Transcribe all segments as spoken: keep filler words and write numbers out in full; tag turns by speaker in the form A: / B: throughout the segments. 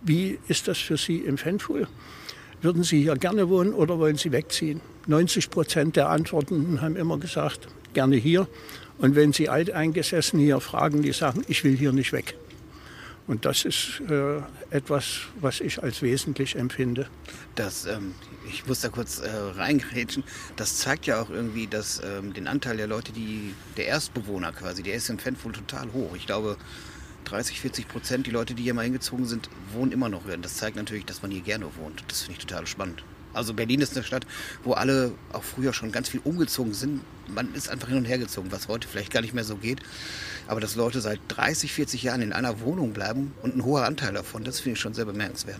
A: wie ist das für Sie im Pfändfuhl? Würden Sie hier gerne wohnen oder wollen Sie wegziehen? neunzig Prozent der Antwortenden haben immer gesagt, gerne hier. Und wenn Sie Alteingesessene hier fragen, die sagen, ich will hier nicht weg. Und das ist äh, etwas, was ich als wesentlich empfinde.
B: Das, ähm, ich muss da kurz äh, reingrätschen. Das zeigt ja auch irgendwie, dass ähm, den Anteil der Leute, die der Erstbewohner quasi, der ist im Pfändfuhl total hoch. Ich glaube, dreißig, vierzig Prozent die Leute, die hier mal hingezogen sind, wohnen immer noch hier. Das zeigt natürlich, dass man hier gerne wohnt. Das finde ich total spannend. Also Berlin ist eine Stadt, wo alle auch früher schon ganz viel umgezogen sind. Man ist einfach hin und her gezogen, was heute vielleicht gar nicht mehr so geht. Aber dass Leute seit dreißig, vierzig Jahren in einer Wohnung bleiben und ein hoher Anteil davon, das finde ich schon sehr bemerkenswert.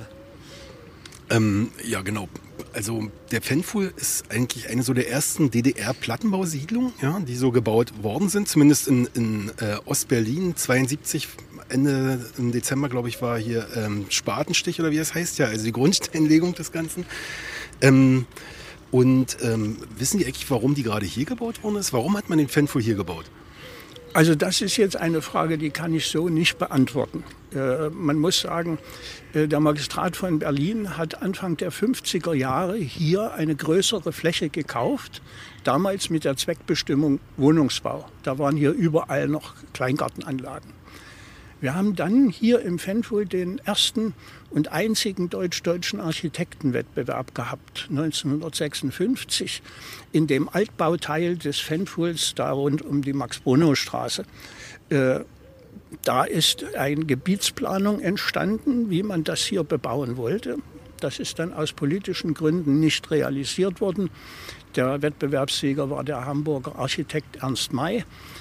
C: Ähm, ja, genau. Also der Pfändfuhl ist eigentlich eine so der ersten D D R-Plattenbausiedlungen, ja, die so gebaut worden sind. Zumindest in, in äh, Ostberlin zweiundsiebzig, Ende im Dezember, glaube ich, war hier ähm, Spatenstich oder wie es heißt, ja, also die Grundsteinlegung des Ganzen. Ähm, und ähm, wissen Sie eigentlich, warum die gerade hier gebaut worden ist? Warum hat man den Pfändfuhl hier gebaut?
A: Also das ist jetzt eine Frage, die kann ich so nicht beantworten. Äh, man muss sagen, äh, der Magistrat von Berlin hat Anfang der fünfziger Jahre hier eine größere Fläche gekauft, damals mit der Zweckbestimmung Wohnungsbau. Da waren hier überall noch Kleingartenanlagen. Wir haben dann hier im Pfändfuhl den ersten und einzigen deutsch-deutschen Architektenwettbewerb gehabt, neunzehnhundertsechsundfünfzig, in dem Altbauteil des Pfändfuhls, da rund um die Max-Brunnow-Straße. Äh, da ist eine Gebietsplanung entstanden, wie man das hier bebauen wollte. Das ist dann aus politischen Gründen nicht realisiert worden. Der Wettbewerbssieger war der Hamburger Architekt Ernst May.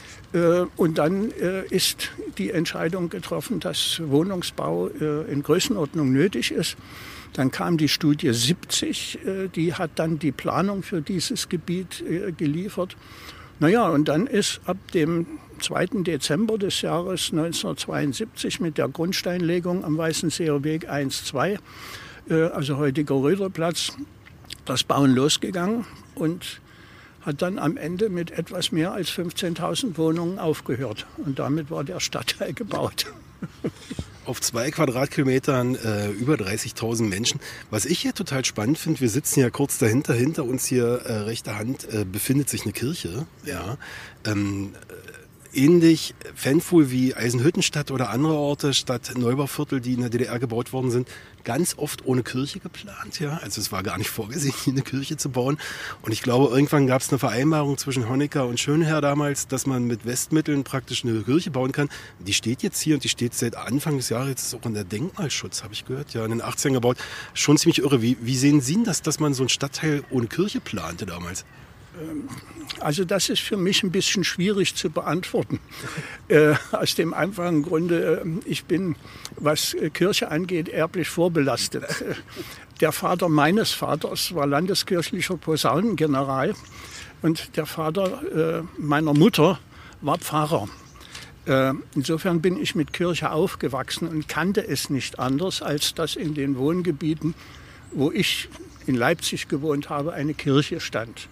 A: Und dann ist die Entscheidung getroffen, dass Wohnungsbau in Größenordnung nötig ist. Dann kam die Studie siebzig, die hat dann die Planung für dieses Gebiet geliefert. Naja, und dann ist ab dem zweiten Dezember des Jahres neunzehnhundertzweiundsiebzig mit der Grundsteinlegung am Weißenseer Weg eins zwei, also heutiger Röderplatz, das Bauen losgegangen und hat dann am Ende mit etwas mehr als fünfzehntausend Wohnungen aufgehört. Und damit war der Stadtteil gebaut.
C: Auf zwei Quadratkilometern äh, über dreißigtausend Menschen. Was ich hier total spannend finde, wir sitzen ja kurz dahinter, hinter uns hier äh, rechter Hand äh, befindet sich eine Kirche. Ja. Ähm, ähnlich Pfändfuhl wie Eisenhüttenstadt oder andere Orte, Stadt-Neubauviertel, die in der D D R gebaut worden sind, ganz oft ohne Kirche geplant. Ja? Also es war gar nicht vorgesehen, hier eine Kirche zu bauen. Und ich glaube, irgendwann gab es eine Vereinbarung zwischen Honecker und Schönherr damals, dass man mit Westmitteln praktisch eine Kirche bauen kann. Die steht jetzt hier und die steht seit Anfang des Jahres jetzt auch in der Denkmalschutz, habe ich gehört, ja, in den achtzigern gebaut. Schon ziemlich irre. Wie, wie sehen Sie das, dass man so einen Stadtteil ohne Kirche plante damals?
A: Also das ist für mich ein bisschen schwierig zu beantworten. Äh, aus dem einfachen Grunde, ich bin, was Kirche angeht, erblich vorbelastet. Der Vater meines Vaters war landeskirchlicher Posaunengeneral und der Vater äh, meiner Mutter war Pfarrer. Äh, insofern bin ich mit Kirche aufgewachsen und kannte es nicht anders, als dass in den Wohngebieten, wo ich in Leipzig gewohnt habe, eine Kirche stand.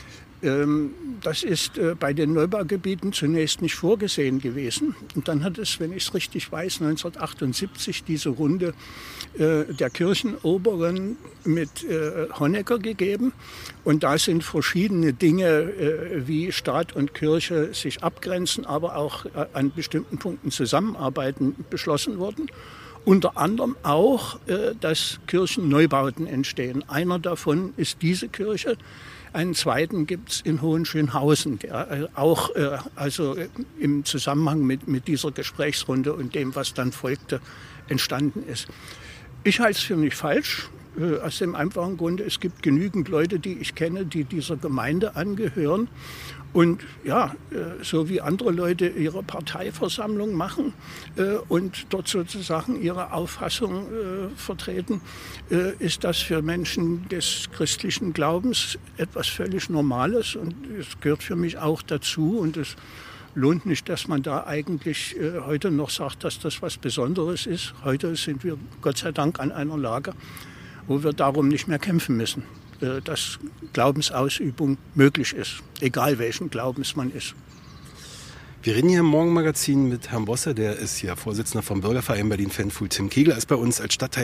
A: Das ist bei den Neubaugebieten zunächst nicht vorgesehen gewesen. Und dann hat es, wenn ich es richtig weiß, neunzehnhundertachtundsiebzig diese Runde der Kirchenoberen mit Honecker gegeben. Und da sind verschiedene Dinge, wie Staat und Kirche sich abgrenzen, aber auch an bestimmten Punkten zusammenarbeiten, beschlossen worden. Unter anderem auch, dass Kirchenneubauten entstehen. Einer davon ist diese Kirche. Einen zweiten gibt es in Hohenschönhausen, der auch äh, also im Zusammenhang mit, mit dieser Gesprächsrunde und dem, was dann folgte, entstanden ist. Ich halte es für nicht falsch, äh, aus dem einfachen Grunde, es gibt genügend Leute, die ich kenne, die dieser Gemeinde angehören. Und ja, äh, so wie andere Leute ihre Parteiversammlung machen äh, und dort sozusagen ihre Auffassung äh, vertreten, äh, ist das für Menschen des christlichen Glaubens etwas völlig Normales. Und es gehört für mich auch dazu. Und es lohnt nicht, dass man da eigentlich äh, heute noch sagt, dass das was Besonderes ist. Heute sind wir Gott sei Dank an einer Lage, wo wir darum nicht mehr kämpfen müssen, dass Glaubensausübung möglich ist, egal welchen Glaubens man ist.
C: Wir reden hier im Morgenmagazin mit Herrn Bosse, der ist ja Vorsitzender vom Bürgerverein Berlin-Pfändfuhl. Tim Kegler ist bei uns als Stadtteil